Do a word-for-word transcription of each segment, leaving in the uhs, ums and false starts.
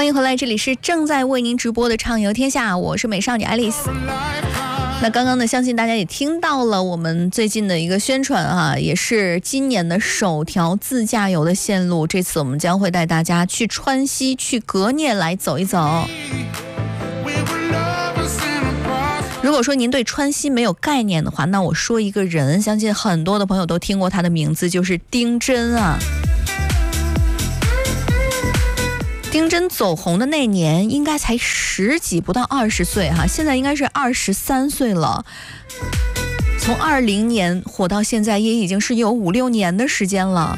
欢迎回来，这里是正在为您直播的畅游天下，我是美少女爱丽丝。那刚刚呢，相信大家也听到了我们最近的一个宣传啊，也是今年的首条自驾游的线路。这次我们将会带大家去川西，去革聂来走一走。如果说您对川西没有概念的话，那我说一个人，相信很多的朋友都听过他的名字，就是丁真啊。丁真走红的那年应该才十几，不到二十岁哈，现在应该是二十三岁了。从二零年火到现在，也已经是有五六年的时间了。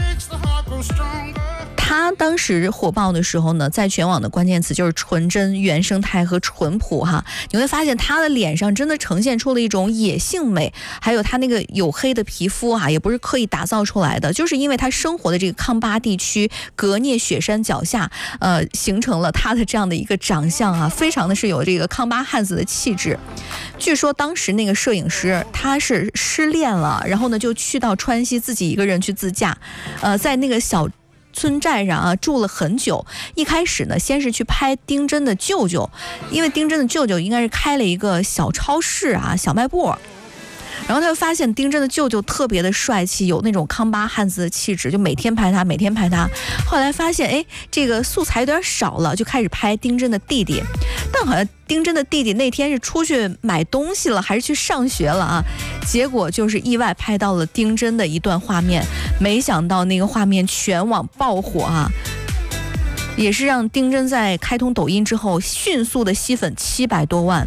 他当时火爆的时候呢，在全网的关键词就是纯真、原生态和淳朴哈。你会发现他的脸上真的呈现出了一种野性美，还有他那个黝黑的皮肤哈，也不是刻意打造出来的，就是因为他生活的这个康巴地区革聂雪山脚下，呃，形成了他的这样的一个长相啊，非常的是有这个康巴汉子的气质。据说当时那个摄影师他是失恋了，然后呢就去到川西自己一个人去自驾，呃，在那个小村寨上啊住了很久。一开始呢，先是去拍丁真的舅舅，因为丁真的舅舅应该是开了一个小超市啊，小卖部。然后他就发现丁真的舅舅特别的帅气，有那种康巴汉子的气质，就每天拍他，每天拍他。后来发现，哎，这个素材有点少了，就开始拍丁真的弟弟。但好像丁真的弟弟那天是出去买东西了，还是去上学了啊？结果就是意外拍到了丁真的一段画面，没想到那个画面全网爆火啊！也是让丁真在开通抖音之后迅速的吸粉七百多万。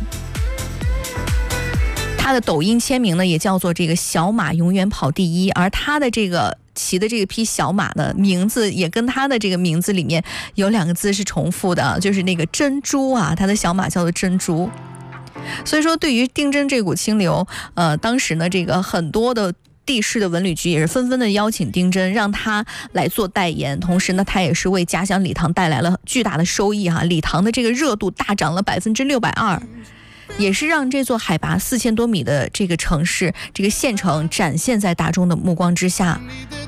他的抖音签名呢也叫做这个小马永远跑第一，而他的这个骑的这个匹小马的名字也跟他的这个名字里面有两个字是重复的，就是那个珍珠啊，他的小马叫做珍珠。所以说对于丁真这股清流，呃，当时呢这个很多的地市的文旅局也是纷纷的邀请丁真，让他来做代言，同时呢他也是为家乡理塘带来了巨大的收益哈、啊，理塘的这个热度大涨了百分之六百二。也是让这座海拔四千多米的这个城市，这个县城展现在大众的目光之下。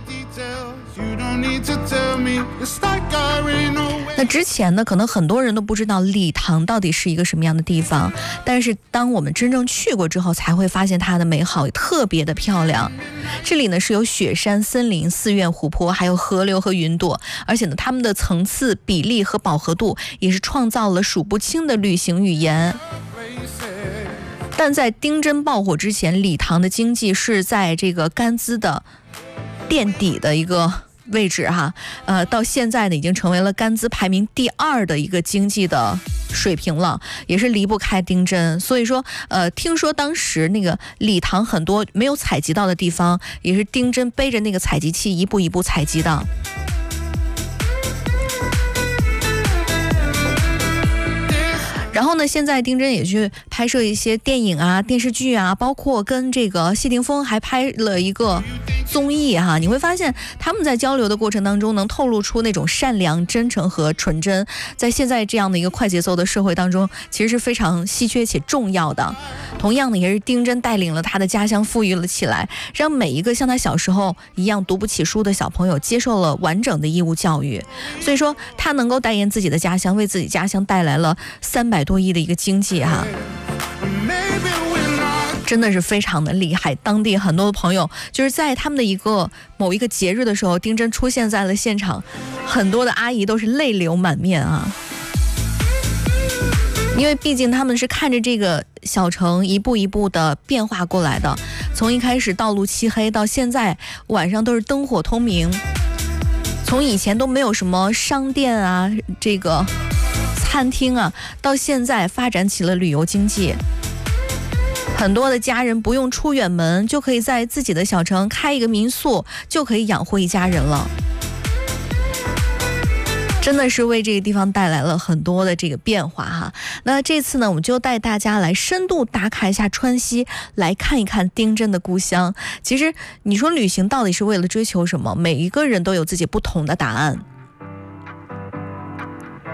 那之前呢，可能很多人都不知道理塘到底是一个什么样的地方，但是当我们真正去过之后，才会发现它的美好，特别的漂亮。这里呢是有雪山、森林、寺院、湖泊，还有河流和云朵，而且呢，它们的层次、比例和饱和度也是创造了数不清的旅行语言。但在丁真爆火之前，理塘的经济是在这个甘孜的垫底的一个位置哈，呃，到现在呢已经成为了甘孜排名第二的一个经济的水平了，也是离不开丁真。所以说，呃，听说当时那个理塘很多没有采集到的地方，也是丁真背着那个采集器一步一步采集的。然后呢，现在丁真也去拍摄一些电影啊、电视剧啊，包括跟这个谢霆锋还拍了一个综艺哈、啊。你会发现他们在交流的过程当中，能透露出那种善良、真诚和纯真，在现在这样的一个快节奏的社会当中，其实是非常稀缺且重要的。同样呢，也是丁真带领了他的家乡富裕了起来，让每一个像他小时候一样读不起书的小朋友接受了完整的义务教育。所以说，他能够代言自己的家乡，为自己家乡带来了三百多亿的一个经济哈，真的是非常的厉害。当地很多的朋友就是在他们的一个某一个节日的时候，丁真出现在了现场，很多的阿姨都是泪流满面啊。因为毕竟他们是看着这个小城一步一步的变化过来的，从一开始道路漆黑，到现在晚上都是灯火通明，从以前都没有什么商店啊，这个餐厅啊，到现在发展起了旅游经济。很多的家人不用出远门，就可以在自己的小城开一个民宿，就可以养活一家人了。真的是为这个地方带来了很多的这个变化哈。那这次呢，我们就带大家来深度打卡一下川西，来看一看丁真的故乡。其实你说旅行到底是为了追求什么？每一个人都有自己不同的答案。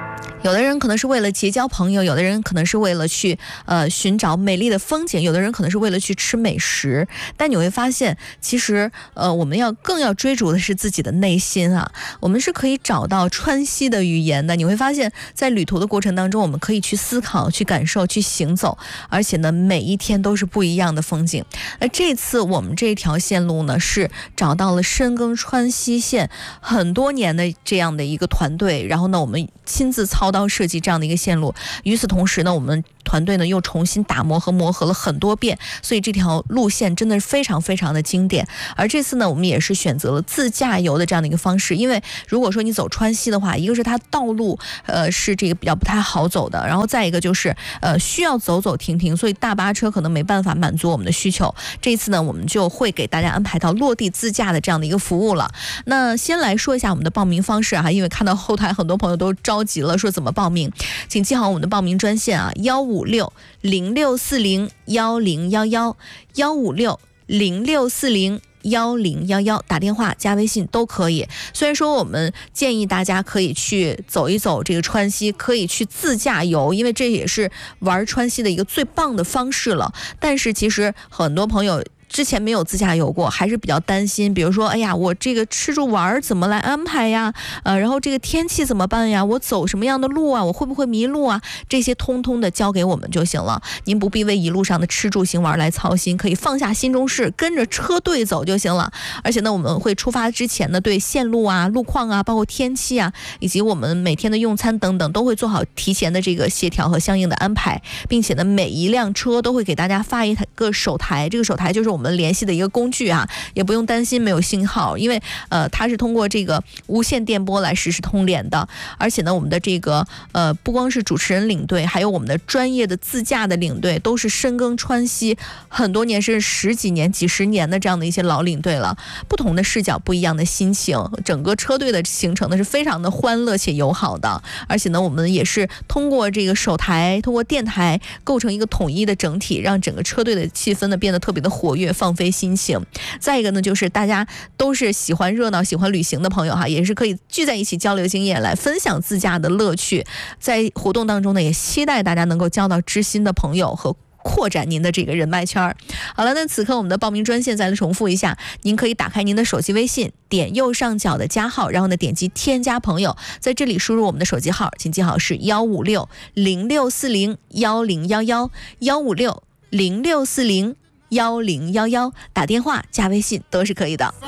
有的人可能是为了结交朋友，有的人可能是为了去呃寻找美丽的风景，有的人可能是为了去吃美食。但你会发现，其实呃我们要更要追逐的是自己的内心啊。我们是可以找到川西的语言的。你会发现在旅途的过程当中，我们可以去思考、去感受、去行走，而且呢每一天都是不一样的风景。而这次我们这条线路呢，是找到了深耕川西线很多年的这样的一个团队，然后呢我们亲自操刀设计这样的一个线路。与此同时呢，我们团队呢又重新打磨和磨合了很多遍，所以这条路线真的是非常非常的经典。而这次呢，我们也是选择了自驾游的这样的一个方式，因为如果说你走川西的话，一个是它道路呃是这个比较不太好走的，然后再一个就是呃需要走走停停，所以大巴车可能没办法满足我们的需求。这一次呢，我们就会给大家安排到落地自驾的这样的一个服务了。那先来说一下我们的报名方式啊，因为看到后台很多朋友都着急了，说怎么报名，请记好我们的报名专线啊，幺五六零六四零幺零幺幺，幺五六零六四零幺零幺幺，打电话加微信都可以。虽然说我们建议大家可以去走一走这个川西，可以去自驾游，因为这也是玩川西的一个最棒的方式了，但是其实很多朋友之前没有自驾游过，还是比较担心，比如说哎呀我这个吃住玩怎么来安排呀，呃，然后这个天气怎么办呀，我走什么样的路啊，我会不会迷路啊，这些通通的交给我们就行了。您不必为一路上的吃住行玩来操心，可以放下心中事，跟着车队走就行了。而且呢，我们会出发之前呢，对线路啊、路况啊，包括天气啊，以及我们每天的用餐等等，都会做好提前的这个协调和相应的安排，并且呢，每一辆车都会给大家发一个手台，这个手台就是我们我们联系的一个工具啊，也不用担心没有信号，因为呃它是通过这个无线电波来实时通联的。而且呢，我们的这个呃不光是主持人领队，还有我们的专业的自驾的领队，都是深耕川西很多年，是十几年、几十年的这样的一些老领队了。不同的视角，不一样的心情，整个车队的行程呢是非常的欢乐且友好的。而且呢，我们也是通过这个手台、通过电台构成一个统一的整体，让整个车队的气氛呢变得特别的活跃，放飞心情。再一个呢，就是大家都是喜欢热闹、喜欢旅行的朋友哈，也是可以聚在一起交流经验，来分享自驾的乐趣。在活动当中呢，也期待大家能够交到知心的朋友和扩展您的这个人脉圈。好了，那此刻我们的报名专线再来重复一下，您可以打开您的手机微信，点右上角的加号，然后呢点击添加朋友，在这里输入我们的手机号，请记好是幺五六零六四零幺零幺幺，幺五六零六四零幺零幺幺，打电话加微信都是可以的。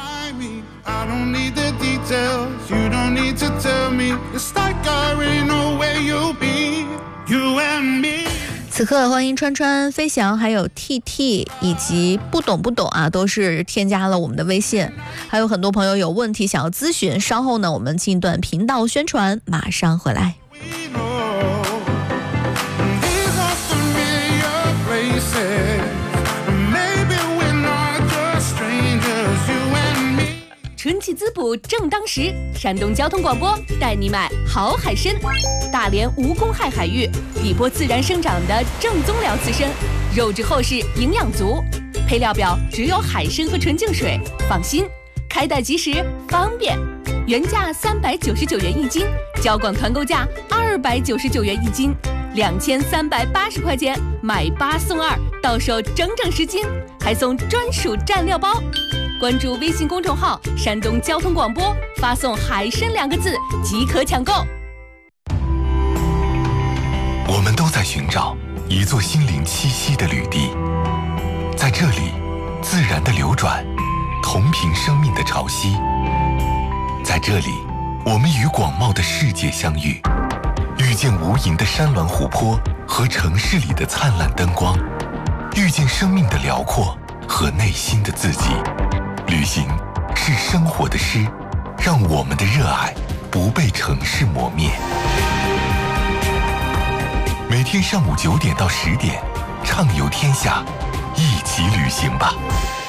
此刻欢迎川川、飞翔，还有 T T 以及不懂不懂啊，都是添加了我们的微信。还有很多朋友有问题想要咨询，稍后呢我们进一段频道宣传，马上回来。 春季滋补正当时，山东交通广播带你买好海参。大连无公害海域，底波自然生长的正宗辽刺参，肉质厚实，营养足。配料表只有海参和纯净水，放心，开袋即时，方便。原价三百九十九元一斤，交广团购价二百九十九元一斤，两千三百八十块钱买八送二，到手整整十斤，还送专属蘸料包。关注微信公众号山东交通广播，发送海参两个字即可抢购。 我们都在寻找一座心灵栖息的旅地，在这里自然的流转，同频生命的潮汐，在这里我们与广袤的世界相遇，遇见无垠的山峦湖泊和城市里的灿烂灯光，遇见生命的辽阔和内心的自己。旅行是生活的诗，让我们的热爱不被城市磨灭。每天上午九点到十点，畅游天下，一起旅行吧。